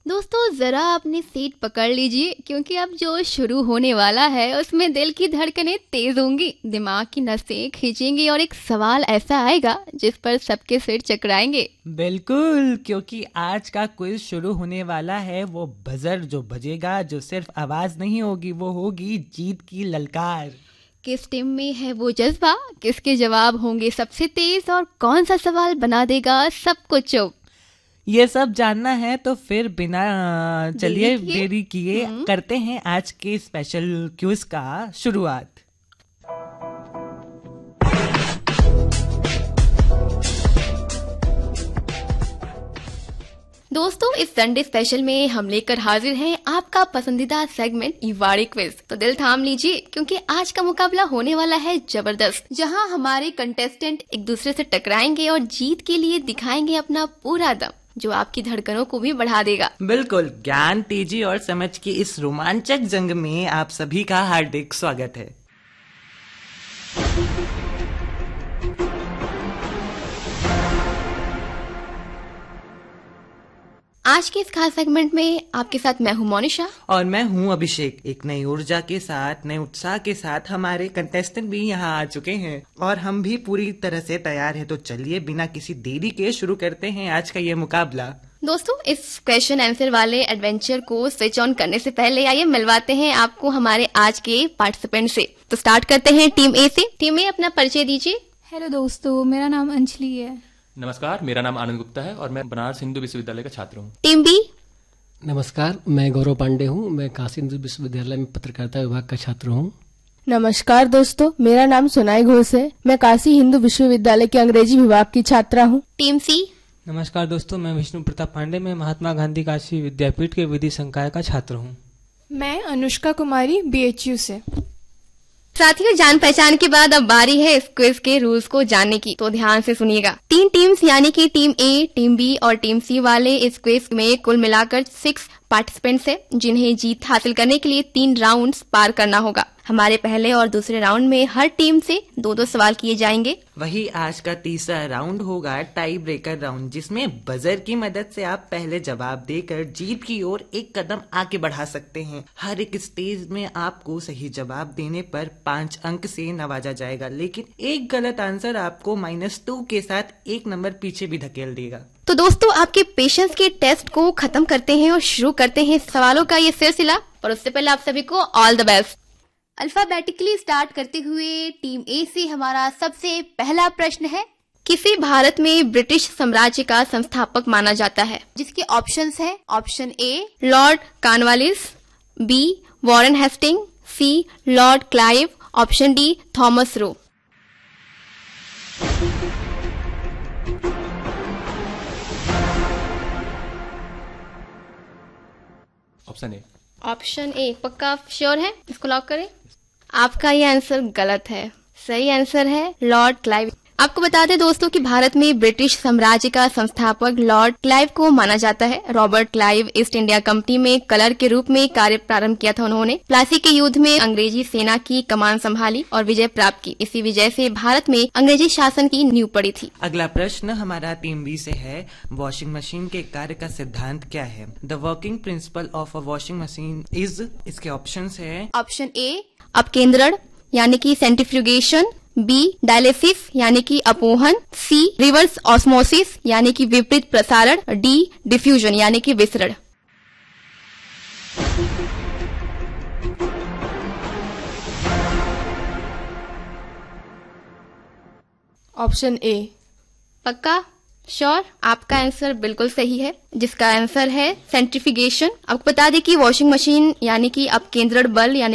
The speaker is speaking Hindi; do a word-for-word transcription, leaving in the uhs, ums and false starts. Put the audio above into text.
दोस्तों जरा अपनी सीट पकड़ लीजिए क्योंकि अब जो शुरू होने वाला है उसमें दिल की धड़कनें तेज होंगी, दिमाग की नसें खींचेंगी और एक सवाल ऐसा आएगा जिस पर सबके सिर चकराएंगे। बिल्कुल, क्योंकि आज का क्विज शुरू होने वाला है। वो बजर जो बजेगा, जो सिर्फ आवाज नहीं होगी, वो होगी जीत की ललकार। किस टीम में है वो जज्बा, किसके जवाब होंगे सबसे तेज और कौन सा सवाल बना देगा सबको चुप। ये सब जानना है तो फिर बिना चलिए देरी किए? देरी किए हम्म। करते हैं आज के स्पेशल क्विज का शुरुआत। दोस्तों इस संडे स्पेशल में हम लेकर हाजिर हैं आपका पसंदीदा सेगमेंट ईवाड़ी क्विज। तो दिल थाम लीजिए क्योंकि आज का मुकाबला होने वाला है जबरदस्त, जहां हमारे कंटेस्टेंट एक दूसरे से टकराएंगे और जीत के लिए दिखाएंगे अपना पूरा दम, जो आपकी धड़कनों को भी बढ़ा देगा। बिल्कुल, ज्ञान, तेजी और समझ की इस रोमांचक जंग में आप सभी का हार्दिक स्वागत है। आज के इस खास सेगमेंट में आपके साथ मैं हूं मोनिशा और मैं हूं अभिषेक। एक नई ऊर्जा के साथ, नए उत्साह के साथ हमारे कंटेस्टेंट भी यहाँ आ चुके हैं और हम भी पूरी तरह से तैयार हैं। तो चलिए बिना किसी देरी के शुरू करते हैं आज का ये मुकाबला। दोस्तों इस क्वेश्चन आंसर वाले एडवेंचर को स्विच ऑन करने से पहले आइए मिलवाते हैं आपको हमारे आज के पार्टिसिपेंट से। तो स्टार्ट करते हैं टीम ए से। टीम ए अपना परिचय दीजिए। हेलो दोस्तों, मेरा नाम अंजलि है। नमस्कार, मेरा नाम आनंद गुप्ता है और मैं बनारस हिंदू विश्वविद्यालय का छात्र हूँ। Team B. नमस्कार, मैं गौरव पांडे हूँ। मैं काशी हिंदू विश्वविद्यालय में पत्रकारिता विभाग का छात्र हूँ। नमस्कार दोस्तों, मेरा नाम सोनाई घोष है। मैं काशी हिंदू विश्वविद्यालय के अंग्रेजी विभाग की छात्रा हूँ। टीम सी। नमस्कार दोस्तों, मैं विष्णु प्रताप पांडे, मैं महात्मा गांधी काशी विद्यापीठ के विधि संकाय का छात्र हूँ। मैं अनुष्का कुमारी बीएचयू से। साथियों जान पहचान के बाद अब बारी है इस क्विज के रूल्स को जानने की, तो ध्यान से सुनिएगा। तीन टीम्स यानी कि टीम ए, टीम बी और टीम सी वाले इस क्विज में कुल मिलाकर सिक्स पार्टिसिपेंट्स हैं, जिन्हें जीत हासिल करने के लिए तीन राउंड्स पार करना होगा। हमारे पहले और दूसरे राउंड में हर टीम से दो दो सवाल किए जाएंगे। वही आज का तीसरा राउंड होगा टाई ब्रेकर राउंड, जिसमें बजर की मदद से आप पहले जवाब देकर जीत की ओर एक कदम आगे बढ़ा सकते हैं। हर एक स्टेज में आपको सही जवाब देने पर पाँच अंक से नवाजा जाएगा, लेकिन एक गलत आंसर आपको माइनस टू के साथ एक नंबर पीछे भी धकेल देगा। तो दोस्तों आपके पेशेंस के टेस्ट को खत्म करते हैं और शुरू करते हैं सवालों का ये सिलसिला। और उससे पहले आप सभी को all the best. Alphabetically start करते हुए टीम ए से हमारा सबसे पहला प्रश्न है, किसे भारत में ब्रिटिश साम्राज्य का संस्थापक माना जाता है? जिसके ऑप्शंस हैं, option A Lord Cornwallis, B Warren Hasting, C Lord Clive, option D Thomas Roe. Option A. Option A पक्का श्योर है? इसको लॉक करें। आपका ये आंसर गलत है। सही आंसर है लॉर्ड क्लाइव। आपको बता दें दोस्तों कि भारत में ब्रिटिश साम्राज्य का संस्थापक लॉर्ड क्लाइव को माना जाता है। Robert Clive east India company में कलर के रूप में कार्य प्रारंभ किया था उन्होंने। प्लासी के युद्ध में अंग्रेजी सेना की कमान संभाली और विजय प्राप्त की। इसी विजय से भारत में अंग्रेजी शासन की नींव पड़ी थी। अगला प्रश्न हमारा टीम बी से है, वॉशिंग मशीन के कार्य का सिद्धांत क्या है? The working principle of a washing machine is. इसके ऑप्शंस है, ऑप्शन ए अपकेंद्रण यानी कि सेंट्रीफ्यूगेशन, बी डायलिसिस यानी कि अपोहन, सी रिवर्स ऑस्मोसिस यानी कि विपरीत प्रसारण, डी डिफ्यूजन यानी कि विसरण। Option A. पक्का श्योर? आपका आंसर बिल्कुल सही है, जिसका आंसर है सेंट्रीफ्यूगेशन। आपको बता दें कि वॉशिंग मशीन यानी कि अपकेंद्रण बल यानी